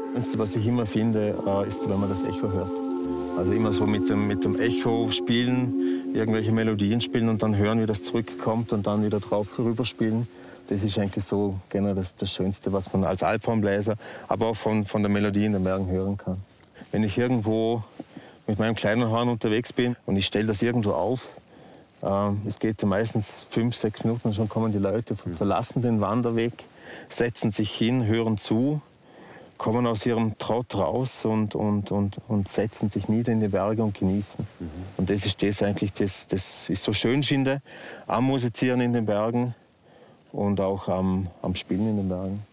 Das, was ich immer finde, ist, wenn man das Echo hört. Also immer so mit dem Echo spielen, irgendwelche Melodien spielen und dann hören, wie das zurückkommt und dann wieder drauf rüberspielen. Das ist eigentlich so generell das Schönste, was man als Alphornbläser, aber auch von der Melodie in den Bergen hören kann. Wenn ich irgendwo mit meinem kleinen Horn unterwegs bin und ich stelle das irgendwo auf, es geht meistens 5, 6 Minuten und schon kommen die Leute, verlassen den Wanderweg, setzen sich hin, hören zu, kommen aus ihrem Trott raus und setzen sich nieder in die Berge und genießen. Und das ist das eigentlich, das ich so schön finde, am Musizieren in den Bergen und auch am Spielen in den Bergen.